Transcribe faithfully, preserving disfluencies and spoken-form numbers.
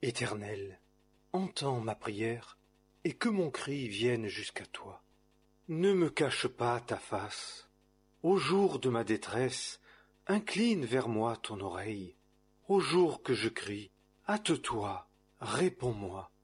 Éternel, entends ma prière, et que mon cri vienne jusqu'à toi. Ne me cache pas ta face. Au jour de ma détresse, incline vers moi ton oreille. Au jour que je crie, hâte-toi, réponds-moi.